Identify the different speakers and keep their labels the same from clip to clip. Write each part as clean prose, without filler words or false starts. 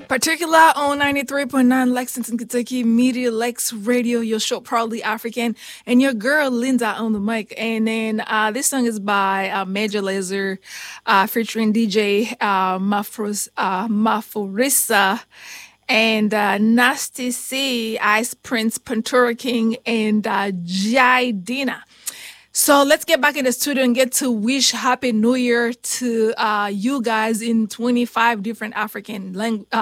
Speaker 1: Particular on 93.9 Lexington, Kentucky, Media Lex Radio, your show Proudly African, and your girl Linda on the mic. And then this song is by Major Lazer featuring DJ Maforisa and Nasty C, Ice Prince, Pantura King, and Jai Dina. So let's get back in the studio and get to wish Happy New Year to you guys in 25 different African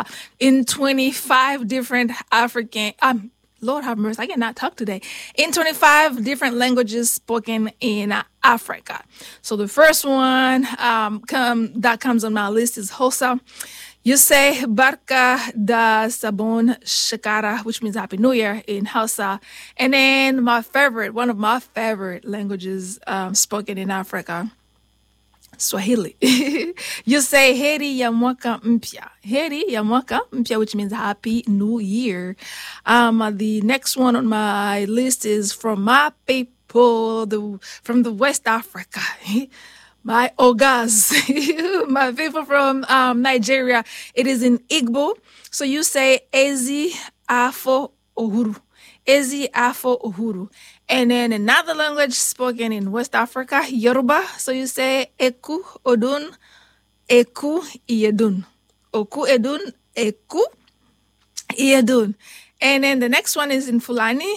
Speaker 1: Lord have mercy, I cannot talk today. In 25 different languages spoken in Africa. So the first one that comes on my list is Hausa. You say Barka da Sabon Shekara, which means Happy New Year in Hausa. And then one of my favorite languages spoken in Africa, Swahili. You say Heri ya mwaka mpya. Heri ya mwaka mpya, which means Happy New Year. The next one on my list is from my people, from the West Africa. My Ogas, my people from Nigeria. It is in Igbo. So you say Ezi Afo Uhuru. Ezi Afo Uhuru. And then another language spoken in West Africa, Yoruba. So you say Eku Odun, Eku Iyedun. Oku Edun, Eku Iyedun. And then the next one is in Fulani.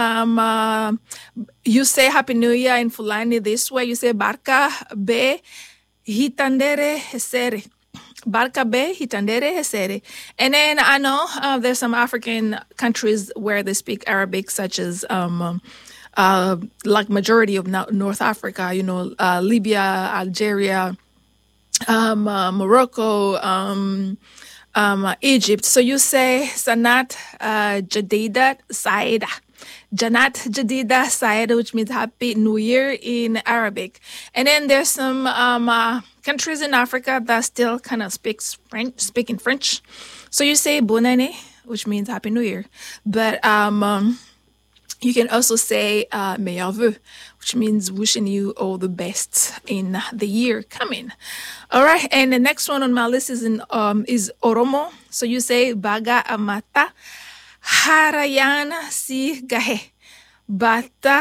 Speaker 1: You say Happy New Year in Fulani this way. You say Barka be hitandere hesere. Barka be hitandere hesere. And then I know there's some African countries where they speak Arabic, such as like majority of North Africa, Libya, Algeria, Morocco, Egypt. So you say Sanat Jadida Saida. Janat Jadida Saida, which means Happy New Year in Arabic. And then there's some countries in Africa that still kind of speak in French. So you say Bonne année, which means Happy New Year. But you can also say meilleurs vœux, which means wishing you all the best in the year coming. All right, and the next one on my list is Oromo. So you say Baga Amata Harayan Si Gahe. Baga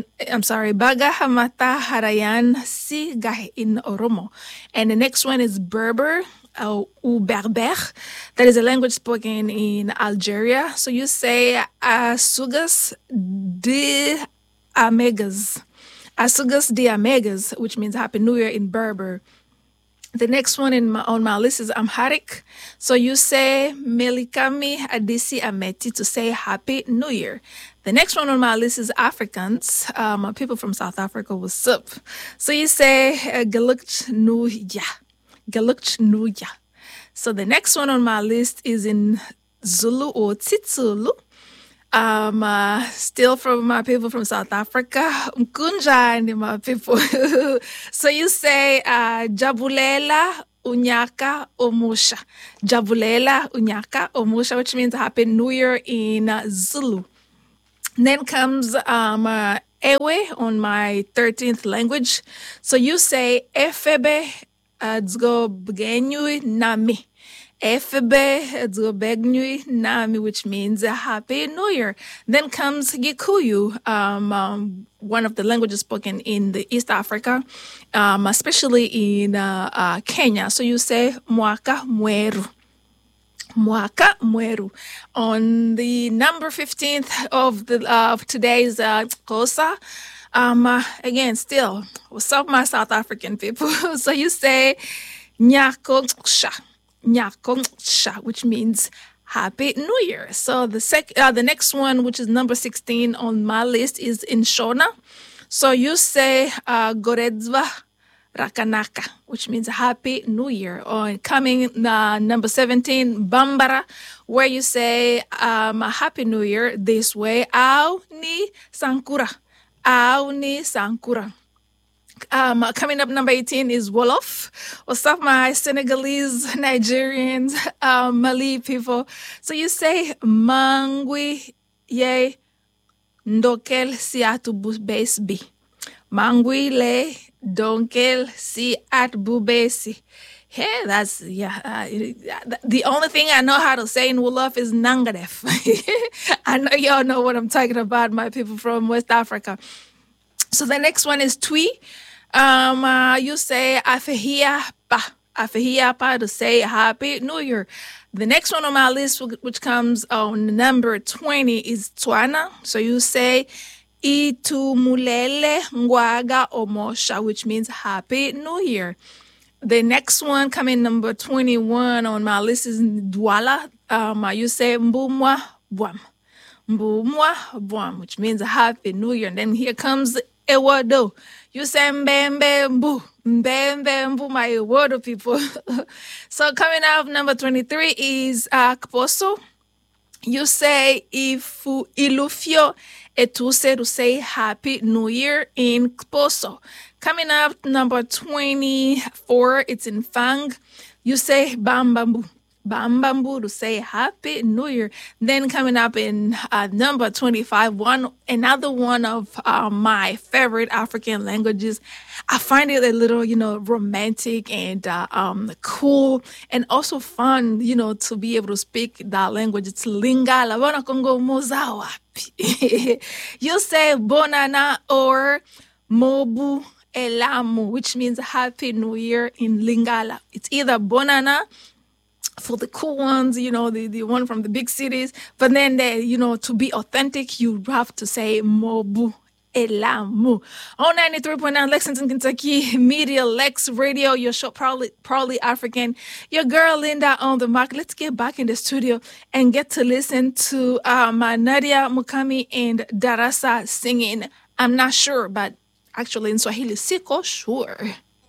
Speaker 1: Hamata Harayan Si Gahe in Oromo. And the next one is Berber. Ou Berber. That is a language spoken in Algeria. So you say Asugas de Amegas. Asugas de Amegas, which means Happy New Year in Berber. The next one on my list is Amharic. So you say Melikami Adisi Ameti to say Happy New Year. The next one on my list is Africans. People from South Africa, what's up? So you say Gelukt Nuya. Gelukt Nuya. So the next one on my list is in Zulu or Tsitsulu. Still from my people from South Africa. Mkunja and my people. So you say Jabulela Unyaka Omusha. Jabulela Unyaka Omusha, which means Happy New Year in Zulu. Then comes Ewe on my 13th language. So you say Efebe Dzgo Bgenyui Nami. Efebe Dzgo Bgenyui Nami, which means Happy New Year. Then comes Gikuyu, one of the languages spoken in the East Africa, especially in Kenya. So you say Mwaka Mweru. Mwaka Mweru. On the number 15th of today's Kosa, again, still, what's up, my South African people? So you say Nyakongsha, Nyakongsha, which means Happy New Year. So the next one, which is number 16 on my list, is in Shona. So you say Goredzva Rakanaka, which means Happy New Year. Or coming number 17, Bambara, where you say Happy New Year this way. Au ni Sankura. Au ni Sankura. Coming up number 18 is Wolof. What's up, my Senegalese, Nigerians, Mali people? So you say Mangwi ye ndokel siatu besbi. Mangwi le donkel si at bubesi. Hey, that's the only thing I know how to say in Wolof is Nangadef. I know y'all know what I'm talking about, my people from West Africa. So the next one is Twi. You say Afehia Pa. Afehia Pa to say Happy New Year. The next one on my list, which comes on number 20, is Twana. So you say Itumulele Ngwaga Omosha, which means Happy New Year. The next one coming number 21 on my list is Dwala. You say Mbumwa Bwam. Mbumwa Bwam, which means a Happy New Year. And then here comes Ewado. You say Mbembe Mbu. Mbembe Mbu, my Ewado people. So coming out number 23 is Kposo. You say Ifu Ilufio Etuse to say Happy New Year in Kposo. Coming up, number 24, it's in Fang. You say Bambambu. Bambambu to say Happy New Year. Then coming up in number 25, another one of my favorite African languages. I find it a little, romantic and cool and also fun, to be able to speak that language. It's Lingala. Bona Congo Mozawa. You say Bonana or Mobu Elamu, which means Happy New Year in Lingala. It's either Bonana for the cool ones, the one from the big cities. But then, to be authentic, you have to say Mobu Elamu. On 93.9 Lexington, Kentucky, Media Lex Radio, your show, Proudly African. Your girl, Linda, on the mic. Let's get back in the studio and get to listen to my Nadia Mukami and Darasa singing I'm Not Sure, but actually in Swahili, Siko Sure.